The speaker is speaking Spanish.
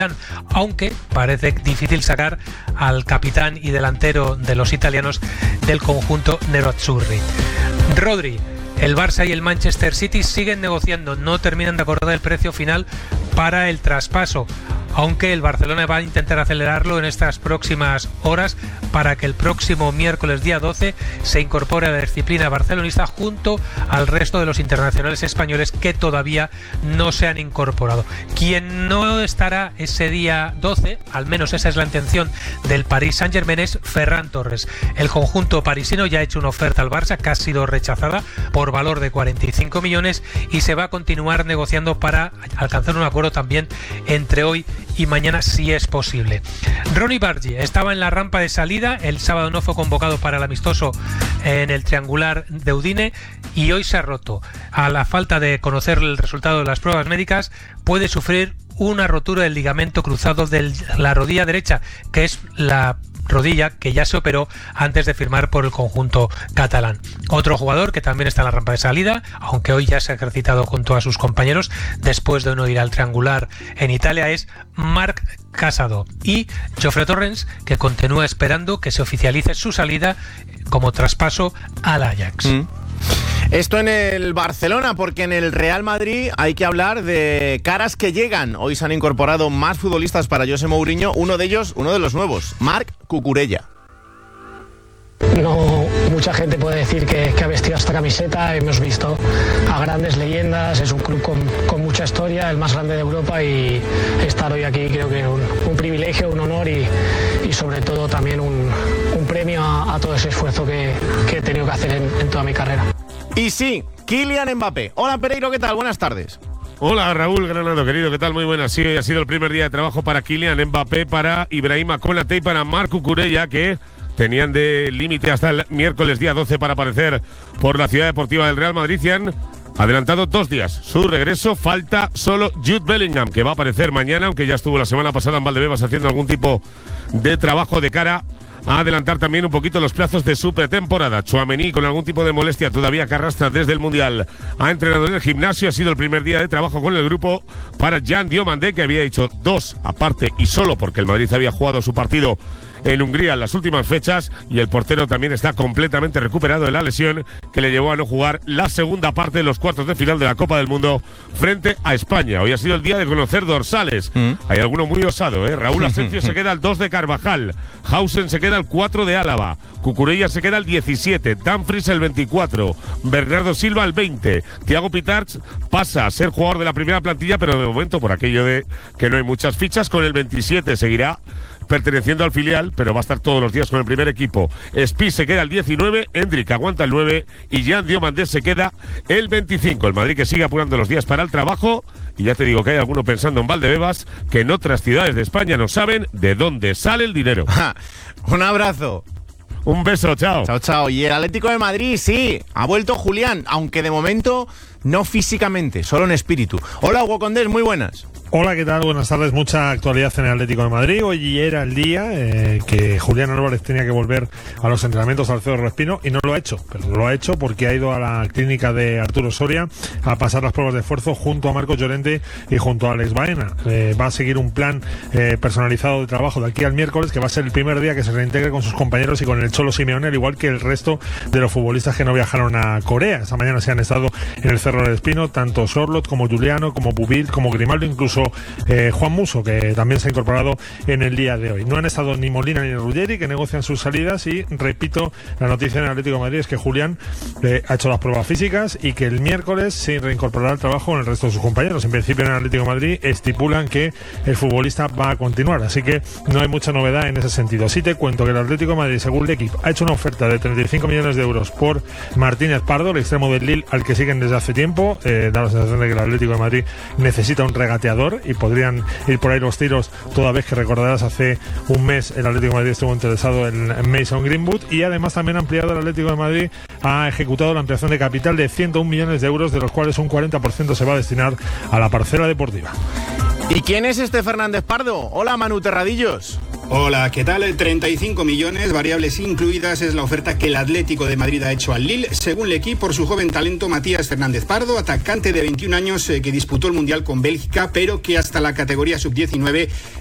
aunque parece difícil sacar al capitán y delantero de los italianos del conjunto nerazzurri. Rodri, el Barça y el Manchester City siguen negociando, no terminan de acordar el precio final para el traspaso, aunque el Barcelona va a intentar acelerarlo en estas próximas horas para que el próximo miércoles día 12 se incorpore a la disciplina barcelonista junto al resto de los internacionales españoles que todavía no se han incorporado. Quien no estará ese día 12, al menos esa es la intención del Paris Saint-Germain, es Ferran Torres. El conjunto parisino ya ha hecho una oferta al Barça que ha sido rechazada por valor de 45 millones y se va a continuar negociando para alcanzar un acuerdo también entre hoy y mañana si es posible. Ronny Bargi estaba en la rampa de salida, el sábado no fue convocado para el amistoso en el triangular de Udine y hoy se ha roto. A la falta de conocer el resultado de las pruebas médicas, puede sufrir una rotura del ligamento cruzado de la rodilla derecha, que es la rodilla que ya se operó antes de firmar por el conjunto catalán. Otro jugador que también está en la rampa de salida, aunque hoy ya se ha ejercitado junto a sus compañeros después de no ir al triangular en Italia, es Marc Casado y Jofre Torrens, que continúa esperando que se oficialice su salida como traspaso al Ajax. Esto en el Barcelona, porque en el Real Madrid hay que hablar de caras que llegan. Hoy se han incorporado más futbolistas para José Mourinho, uno de ellos, uno de los nuevos, Marc Cucurella. No mucha gente puede decir que ha vestido esta camiseta. Hemos visto a grandes leyendas, es un club con mucha historia, el más grande de Europa, y estar hoy aquí creo que es un privilegio, un honor y sobre todo también un premio a todo ese esfuerzo que he tenido que hacer en toda mi carrera. Y sí, Kylian Mbappé. Hola Pereiro, ¿qué tal? Buenas tardes. Hola Raúl Granado, querido, ¿qué tal? Muy buenas. Sí, hoy ha sido el primer día de trabajo para Kylian Mbappé, para Ibrahima Konaté y para Marc Cucurella, que tenían de límite hasta el miércoles día 12 para aparecer por la Ciudad Deportiva del Real Madrid. Y han adelantado 2 días su regreso. Falta solo Jude Bellingham, que va a aparecer mañana, aunque ya estuvo la semana pasada en Valdebebas haciendo algún tipo de trabajo de cara a adelantar también un poquito los plazos de su pretemporada. Tchouaméni, con algún tipo de molestia todavía que arrastra desde el Mundial, ha entrenado en el gimnasio. Ha sido el primer día de trabajo con el grupo para Jan Diomandé, que había hecho 2 aparte y solo porque el Madrid había jugado su partido en Hungría en las últimas fechas, y el portero también está completamente recuperado de la lesión que le llevó a no jugar la segunda parte de los cuartos de final de la Copa del Mundo frente a España. Hoy ha sido el día de conocer dorsales. Hay alguno muy osado, ¿eh? Raúl Asencio se queda al 2 de Carvajal, Hausen se queda al 4 de Álava, Cucurella se queda al 17, Dumfries el 24, Bernardo Silva al 20, Thiago Pitarch pasa a ser jugador de la primera plantilla, pero de momento, por aquello de que no hay muchas fichas, con el 27 seguirá perteneciendo al filial, pero va a estar todos los días con el primer equipo. Spi se queda el 19, Hendrik aguanta el 9 y Jan Diomandé se queda el 25. El Madrid que sigue apurando los días para el trabajo, y ya te digo que hay alguno pensando en Valdebebas, que en otras ciudades de España no saben de dónde sale el dinero. Un abrazo. Un beso, chao. Chao, chao. Y el Atlético de Madrid, sí, ha vuelto Julián, aunque de momento no físicamente, solo en espíritu. Hola, Hugo Condés, muy buenas. Hola, ¿qué tal? Buenas tardes. Mucha actualidad en el Atlético de Madrid. Hoy era el día que Julián Álvarez tenía que volver a los entrenamientos al Cerro Espino y no lo ha hecho. Pero lo ha hecho porque ha ido a la clínica de Arturo Soria a pasar las pruebas de esfuerzo junto a Marcos Llorente y junto a Alex Baena. Va a seguir un plan personalizado de trabajo de aquí al miércoles, que va a ser el primer día que se reintegre con sus compañeros y con el Cholo Simeone, al igual que el resto de los futbolistas que no viajaron a Corea. Esta mañana se han estado en el Cerro del Espino tanto Sorlot como Juliano, como Bubil, como Grimaldo, incluso Juan Musso, que también se ha incorporado en el día de hoy. No han estado ni Molina ni Ruggeri, que negocian sus salidas, y repito, la noticia en el Atlético de Madrid es que Julián ha hecho las pruebas físicas y que el miércoles se reincorporará al trabajo con el resto de sus compañeros. En principio, en el Atlético de Madrid estipulan que el futbolista va a continuar, así que no hay mucha novedad en ese sentido. Sí te cuento que el Atlético de Madrid, según el equipo, ha hecho una oferta de 35 millones de euros por Martínez Pardo, el extremo del Lille, al que siguen desde hace tiempo. Da la sensación de que el Atlético de Madrid necesita un regateador y podrían ir por ahí los tiros, toda vez que recordarás hace un mes el Atlético de Madrid estuvo interesado en Mason Greenwood. Y además también ha ampliado el Atlético de Madrid, ha ejecutado la ampliación de capital de 101 millones de euros, de los cuales un 40% se va a destinar a la parcela deportiva. ¿Y quién es este Fernández Pardo? Hola, Manu Terradillos. Hola, ¿qué tal? 35 millones, variables incluidas, es la oferta que el Atlético de Madrid ha hecho al Lille, según el equipo, por su joven talento Matías Fernández Pardo, atacante de 21 años que disputó el Mundial con Bélgica, pero que hasta la categoría sub-19